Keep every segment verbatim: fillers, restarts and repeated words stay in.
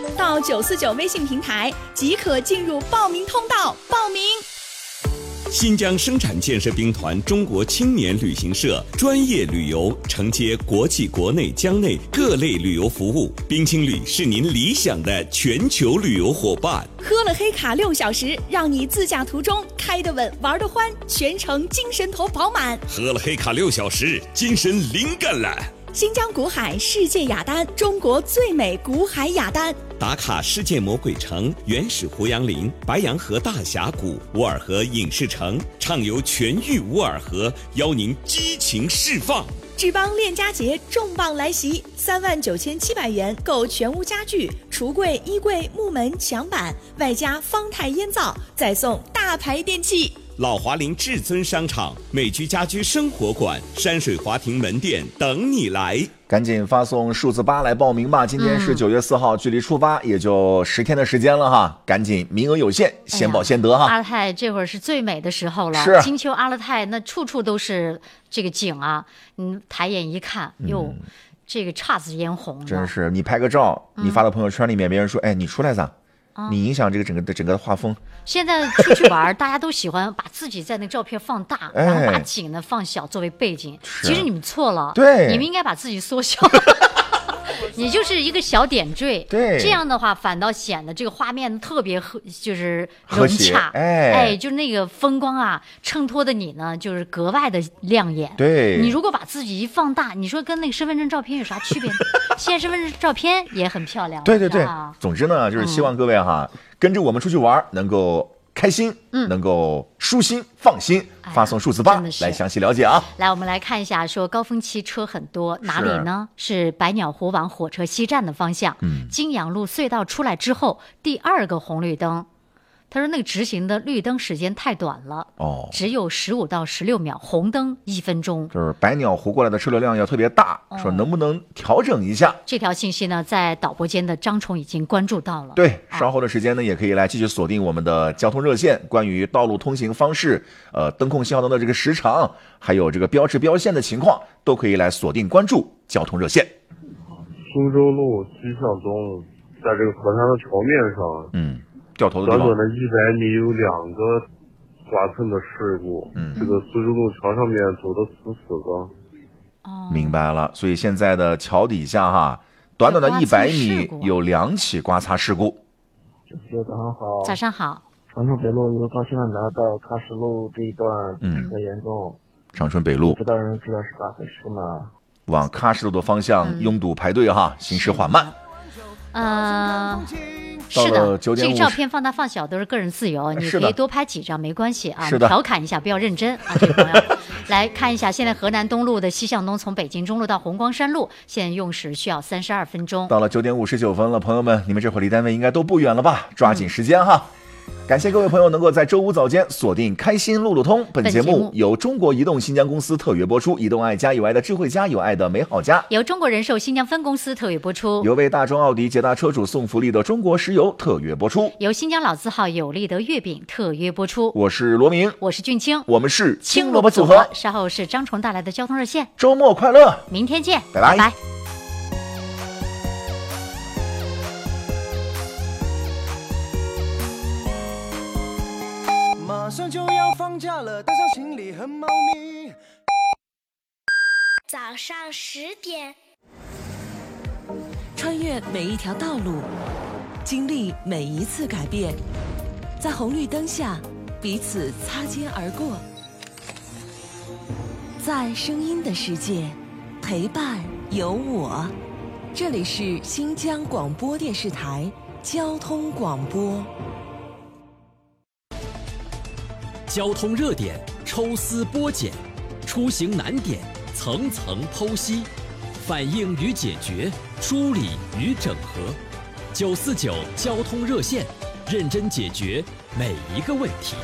到九四九微信平台即可进入报名通道报名。 新疆生产建设兵团中国青年旅行社专业旅游，承接国际国内疆内各类旅游服务，冰青旅是您理想的全球旅游伙伴。 喝了黑卡六小时，让你自驾途中开得稳玩得欢，全程精神头饱满。 喝了黑卡六小时，精神灵感了。 新疆古海世界雅丹，中国最美古海雅丹。 打卡世界魔鬼城、原始胡杨林、白洋河大峡谷、乌尔河影视城，畅游全域乌尔河，邀您激情释放。 志邦链家节重磅来袭，三万九千七百元购全屋家具、橱柜、衣柜、木门、墙板，外加方太烟皂，再送大牌电器。 老华林至尊商场、美居家居生活馆、山水华庭门店等你来。 赶紧发送数字八来报名吧！今天是九月四号，嗯、距离出发也就十天的时间了哈，赶紧，名额有限，先保先得哈。 哎、阿勒泰这会儿是最美的时候了， 是金秋阿勒泰那处处都是这个景啊，你抬眼一看，哟、嗯，这个姹紫嫣红， 真是你拍个照，你发到朋友圈里面，别人说，哎，你出来咋？你影响这个整个的整个的画风。 现在出去玩，大家都喜欢把自己在那个照片放大， 哎、 然后把景呢放小作为背景。其实你们错了， 对， 你们应该把自己缩小。你就是一个小点缀， 对， 这样的话反倒显得这个画面特别和就是融洽， 哎哎，就是那个风光啊，衬托的你呢就是格外的亮眼。 对， 你如果把自己一放大，你说跟那个身份证照片有啥区别呢？现在身份证照片也很漂亮。 对对对，总之呢，就是希望各位哈，嗯、跟着我们出去玩能够开心，嗯，能够舒心放心，哎、发送数字八来详细了解啊。 来，我们来看一下，说高峰期车很多，哪里呢？是百鸟湖往火车西站的方向，嗯，金阳路隧道出来之后，第二个红绿灯。他说那个直行的绿灯时间太短了，哦，只有十五到十六秒，红灯一分钟。 就是百鸟湖过来的车流量要特别大，哦、说能不能调整一下？ 这条信息呢，在导播间的张崇已经关注到了。 对，稍后的时间呢，也可以来继续锁定我们的交通热线，关于道路通行方式、呃灯控信号灯的这个时长，还有这个标志标线的情况，都可以来锁定关注交通热线。 苏州路西向东，在这个河滩的桥面上， 嗯。掉头的地方， 短短的一百米有两个刮蹭的事故，嗯，这个苏州路桥上面走得死死的。 哦，明白了。所以现在的桥底下哈，短短的一百米有两起刮擦事故。 主持人早上好。 早上好。 长春北路由高新万达到喀什路这一段嗯车严重。 长春北路。 知道人知道是咋回事吗？ 往喀什路的方向拥堵排队哈，行驶缓慢。 呃。是的，这个照片放大放小都是个人自由，你可以多拍几张没关系啊，调侃一下，不要认真啊，这个朋友。来看一下，现在河南东路的西向东，从北京中路到红光山路，现在用时需要三十二分钟。 到了九点五十九分了，朋友们，你们这会儿离单位应该都不远了吧？抓紧时间哈。嗯，感谢各位朋友能够在周五早间锁定开心路路通。本节目由中国移动新疆公司特约播出，移动爱家有爱的智慧家，有爱的美好家。 由中国人寿新疆分公司特约播出。 由为大众奥迪捷达车主送福利的中国石油特约播出。 由新疆老字号有利德月饼特约播出。 我是罗明， 我是俊清， 我们是青萝卜组合。 稍后是张崇带来的交通热线。 周末快乐， 明天见， 拜拜。 拜拜。 马上就要放假了，带上行李和猫咪。 早上十点， 穿越每一条道路，经历每一次改变，在红绿灯下彼此擦肩而过，在声音的世界陪伴有我。这里是新疆广播电视台交通广播。 交通热点抽丝剥茧，出行难点层层剖析，反映与解决，梳理与整合。九四九交通热线，认真解决每一个问题。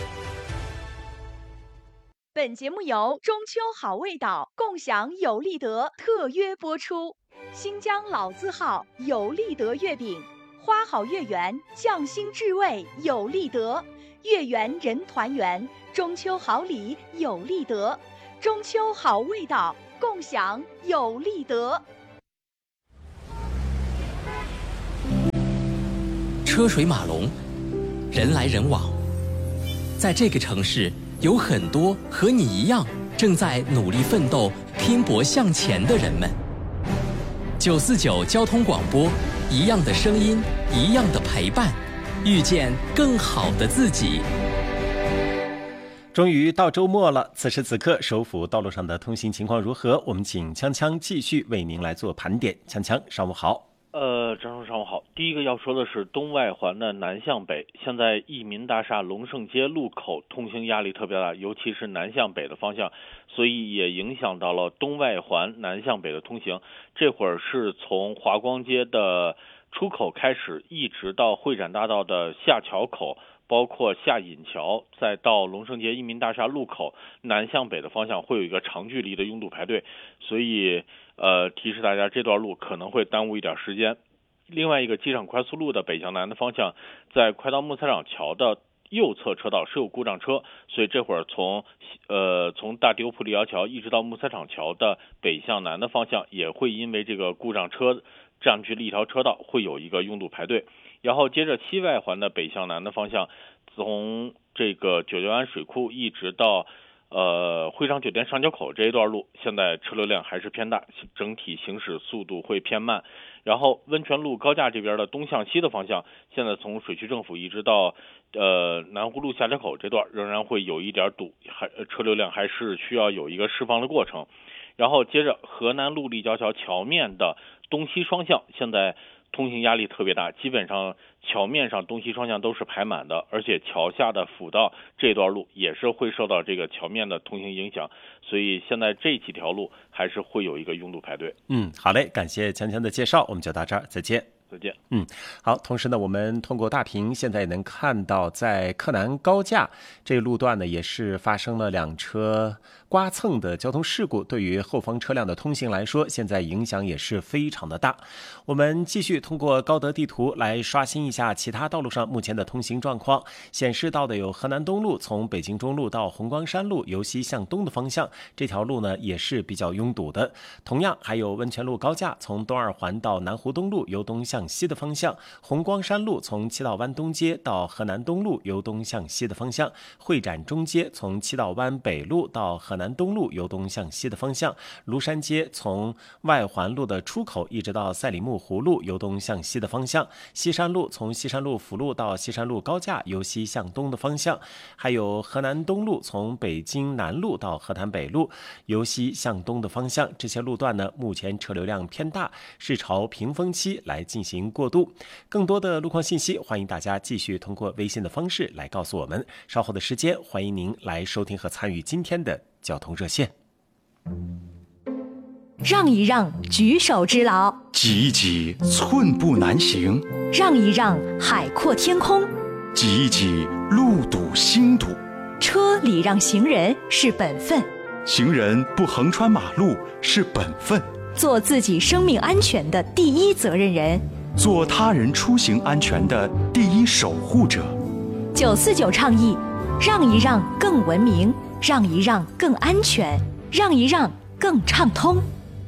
本节目由中秋好味道共享有利德特约播出。新疆老字号有利德月饼，花好月圆，匠心至味有利德。月圆人团圆，中秋好礼有利德，中秋好味道共享有利德。 车水马龙，人来人往。在这个城市，有很多和你一样正在努力奋斗、拼搏向前的人们。九四九交通广播，一样的声音，一样的陪伴，遇见更好的自己。 终于到周末了，此时此刻，首府道路上的通行情况如何？我们请锵锵继续为您来做盘点。锵锵，上午好。 呃，张叔上午好。第一个要说的是东外环的南向北，现在益民大厦龙盛街路口通行压力特别大，尤其是南向北的方向，所以也影响到了东外环南向北的通行。这会儿是从华光街的出口开始，一直到会展大道的下桥口，包括下引桥，再到龙盛街益民大厦路口，南向北的方向会有一个长距离的拥堵排队，所以呃提示大家这段路可能会耽误一点时间。另外一个机场快速路的北向南的方向，在快到木材厂桥的右侧车道是有故障车，所以这会儿从呃从大地欧普立交桥一直到木材厂桥的北向南的方向，也会因为这个故障车占据了一条车道，会有一个拥堵排队。然后接着西外环的北向南的方向，从这个九江湾水库一直到呃会昌酒店上桥口这一段路，现在车流量还是偏大，整体行驶速度会偏慢。然后温泉路高架这边的东向西的方向，现在从水区政府一直到呃南湖路下桥口这段仍然会有一点堵，还车流量还是需要有一个释放的过程。然后接着河南路立交桥桥面的东西双向，现在通行压力特别大，基本上桥面上东西双向都是排满的，而且桥下的辅道这段路也是会受到这个桥面的通行影响，所以现在这几条路还是会有一个拥堵排队。 嗯，好嘞，感谢强强的介绍，我们就到这儿，再见。 再见。 嗯，好。同时呢，我们通过大屏现在也能看到，在柯南高架这个路段呢，也是发生了两车刮蹭的交通事故，对于后方车辆的通行来说，现在影响也是非常的大。我们继续通过高德地图来刷新一下其他道路上目前的通行状况。显示到的有河南东路从北京中路到红光山路由西向东的方向，这条路呢也是比较拥堵的。同样还有温泉路高架从东二环到南湖东路由东向西的方向，红光山路从七道湾东街到河南东路由东向西的方向，会展中街从七道湾北路到河南东路由东向西的方向，庐山街从外环路的出口一直到赛里木湖路由东向西的方向，西山路从西山路辅路到西山路高架由西向东的方向，还有河南东路从北京南路到河南北路由西向东的方向。这些路段呢，目前车流量偏大，是朝平峰期来进行过渡。更多的路况信息，欢迎大家继续通过微信的方式来告诉我们。稍后的时间，欢迎您来收听和参与今天的交通热线。 让一让，举手之劳； 挤一挤，寸步难行； 让一让，海阔天空； 挤一挤，路堵心堵。 车礼让行人是本分， 行人不横穿马路是本分。 做自己生命安全的第一责任人， 做他人出行安全的第一守护者。 九四九倡议，让一让更文明，让一让更安全，让一让更畅通。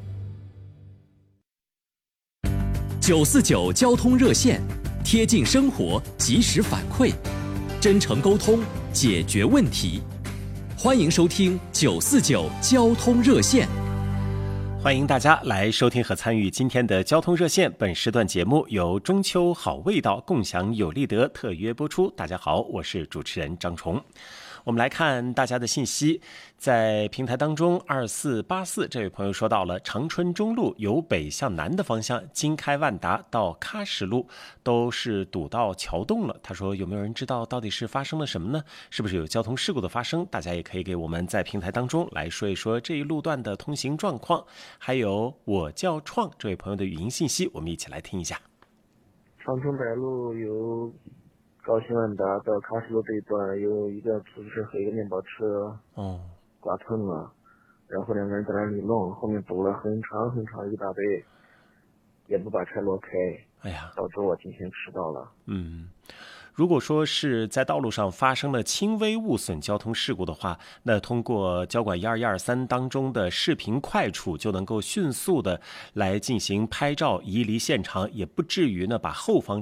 九四九交通热线，贴近生活，及时反馈，真诚沟通，解决问题。欢迎收听九四九交通热线。 欢迎大家来收听和参与今天的交通热线。本时段节目由中秋好味道共享有利德特约播出。大家好，我是主持人张崇。我们来看大家的信息，在平台当中二四八四这位朋友说到了长春中路由北向南的方向，经开万达到喀什路都是堵到桥洞了。他说有没有人知道到底是发生了什么呢？是不是有交通事故的发生？大家也可以给我们在平台当中来说一说这一路段的通行状况。还有我叫创这位朋友的语音信息，我们一起来听一下。 长春北路由高新万达到喀什路这一段有一个出租车和一个面包车哦刮蹭了，然后两个人在那里弄，后面堵了很长很长一大堆，也不把车挪开， 哎呀， 导致我今天迟到了。 嗯，如果说是在道路上发生了轻微误损交通事故的话，那通过交管一二一二三当中的视频快处就能够迅速的来进行拍照移离现场，也不至于呢把后方